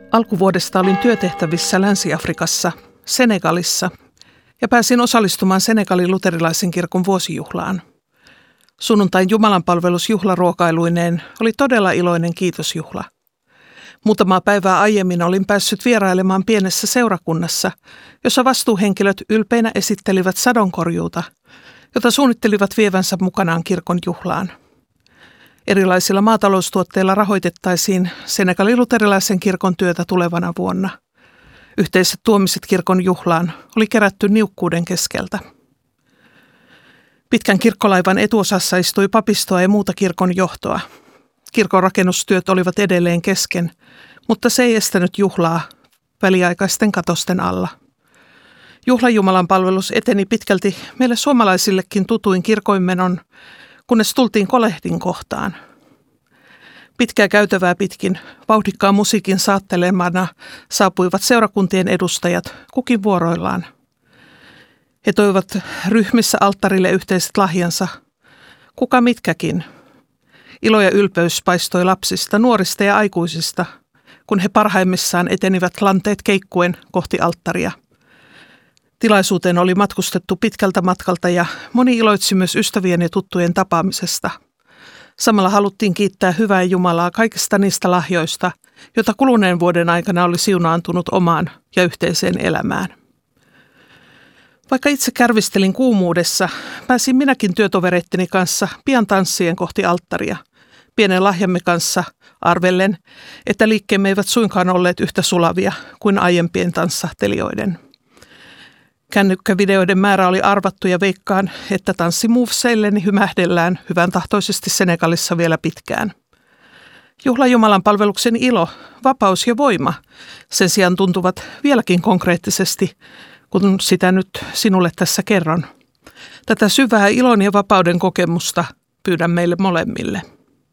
Alkuvuodesta olin työtehtävissä Länsi-Afrikassa, Senegalissa, ja pääsin osallistumaan Senegalin luterilaisen kirkon vuosijuhlaan. Sunnuntain jumalanpalvelus juhlaruokailuineen oli todella iloinen kiitosjuhla. Muutamaa päivää aiemmin olin päässyt vierailemaan pienessä seurakunnassa, jossa vastuuhenkilöt ylpeinä esittelivät sadonkorjuuta, jota suunnittelivat vievänsä mukanaan kirkon juhlaan. Erilaisilla maataloustuotteilla rahoitettaisiin Senegalin luterilaisen kirkon työtä tulevana vuonna. Yhteiset tuomiset kirkon juhlaan oli kerätty niukkuuden keskeltä. Pitkän kirkkolaivan etuosassa istui papistoa ja muuta kirkon johtoa. Kirkon rakennustyöt olivat edelleen kesken, mutta se ei estänyt juhlaa väliaikaisten katosten alla. Juhlajumalan palvelus eteni pitkälti meille suomalaisillekin tutuin kirkoinmenon, kunnes tultiin kolehdin kohtaan. Pitkää käytävää pitkin, vauhdikkaan musiikin saattelemana saapuivat seurakuntien edustajat kukin vuoroillaan. He toivat ryhmissä alttarille yhteiset lahjansa, kuka mitkäkin. Ilo ja ylpeys paistoi lapsista, nuorista ja aikuisista, kun he parhaimmissaan etenivät lanteet keikkuen kohti alttaria. Tilaisuuteen oli matkustettu pitkältä matkalta ja moni iloitsi myös ystävien ja tuttujen tapaamisesta. Samalla haluttiin kiittää hyvää Jumalaa kaikista niistä lahjoista, joita kuluneen vuoden aikana oli siunaantunut omaan ja yhteiseen elämään. Vaikka itse kärvistelin kuumuudessa, pääsin minäkin työtovereitteni kanssa pian tanssien kohti alttaria, pienen lahjamme kanssa arvellen, että liikkeemme eivät suinkaan olleet yhtä sulavia kuin aiempien tanssahtelijoiden. Kännykkävideoiden määrä oli arvattu ja veikkaan, että tanssimuuvseilleni hymähdellään hyvän tahtoisesti Senegalissa vielä pitkään. Juhlajumalan palveluksen ilo, vapaus ja voima sen sijaan tuntuvat vieläkin konkreettisesti, kun sitä nyt sinulle tässä kerron. Tätä syvää ilon ja vapauden kokemusta pyydän meille molemmille.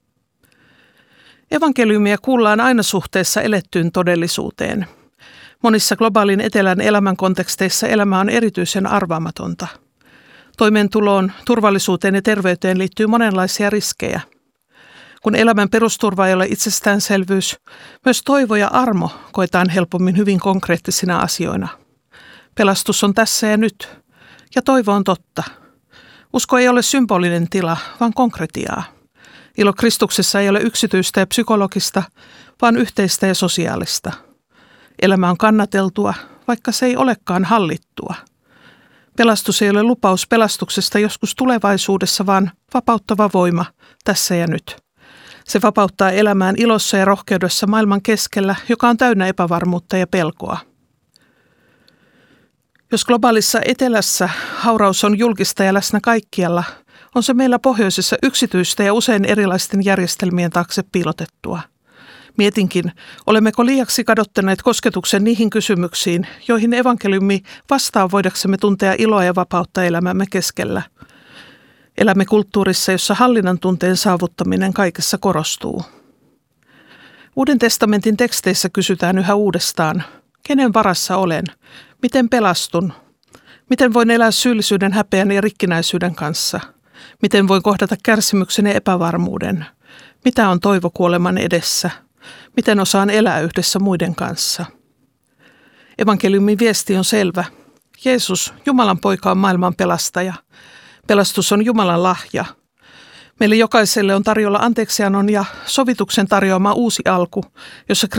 Evankeliumia kuullaan aina suhteessa elettyyn todellisuuteen. Monissa globaalin etelän elämän konteksteissa elämä on erityisen arvaamatonta. Toimeentuloon, turvallisuuteen ja terveyteen liittyy monenlaisia riskejä. Kun elämän perusturva ei ole itsestäänselvyys, myös toivo ja armo koetaan helpommin hyvin konkreettisina asioina. Pelastus on tässä ja nyt, ja toivo on totta. Usko ei ole symbolinen tila, vaan konkretiaa. Ilo Kristuksessa ei ole yksityistä ja psykologista, vaan yhteistä ja sosiaalista. Elämä on kannateltua, vaikka se ei olekaan hallittua. Pelastus ei ole lupaus pelastuksesta joskus tulevaisuudessa, vaan vapauttava voima tässä ja nyt. Se vapauttaa elämään ilossa ja rohkeudessa maailman keskellä, joka on täynnä epävarmuutta ja pelkoa. Jos globaalissa etelässä hauraus on julkista ja läsnä kaikkialla, on se meillä pohjoisessa yksityistä ja usein erilaisten järjestelmien taakse piilotettua. Mietinkin, olemmeko liiaksi kadottaneet kosketuksen niihin kysymyksiin, joihin evankeliumi vastaa voidaksemme tuntea iloa ja vapautta elämämme keskellä. Elämme kulttuurissa, jossa hallinnan tunteen saavuttaminen kaikessa korostuu. Uuden testamentin teksteissä kysytään yhä uudestaan, kenen varassa olen, miten pelastun, miten voin elää syyllisyyden, häpeän ja rikkinäisyyden kanssa, miten voin kohdata kärsimyksen ja epävarmuuden, mitä on toivo kuoleman edessä, miten osaan elää yhdessä muiden kanssa. Evankeliumin viesti on selvä. Jeesus, Jumalan poika, on maailman pelastaja. Pelastus on Jumalan lahja. Meille jokaiselle on tarjolla anteeksiannon ja sovituksen tarjoama uusi alku, jossa